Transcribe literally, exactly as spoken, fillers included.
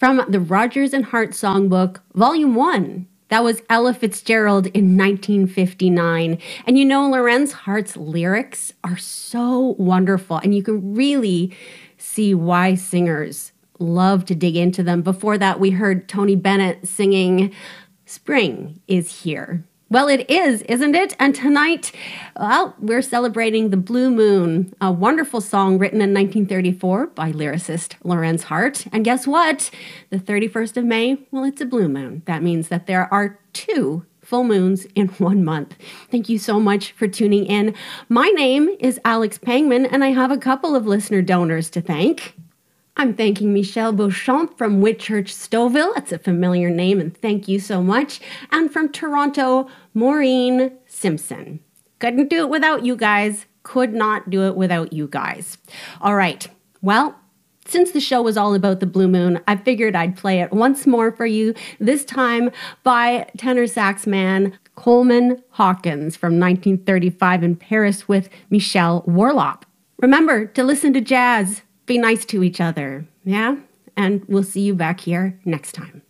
from the Rodgers and Hart Songbook, Volume one. That was Ella Fitzgerald in nineteen fifty-nine. And you know, Lorenz Hart's lyrics are so wonderful, and you can really see why singers love to dig into them. Before that, we heard Tony Bennett singing Spring is Here. Well, it is, isn't it? And tonight, well, we're celebrating the Blue Moon, a wonderful song written in nineteen thirty-four by lyricist Lorenz Hart. And guess what? The thirty-first of May, well, it's a blue moon. That means that there are two full moons in one month. Thank you so much for tuning in. My name is Alex Pangman, and I have a couple of listener donors to thank. I'm thanking Michelle Beauchamp from Whitchurch Stouffville. That's a familiar name, and thank you so much. And from Toronto, Maureen Simpson. Couldn't do it without you guys. Could not do it without you guys. All right. Well, since the show was all about the blue moon, I figured I'd play it once more for you, this time by tenor sax man Coleman Hawkins from nineteen thirty-five in Paris with Michelle Warlop. Remember to listen to jazz. Be nice to each other, yeah? And we'll see you back here next time.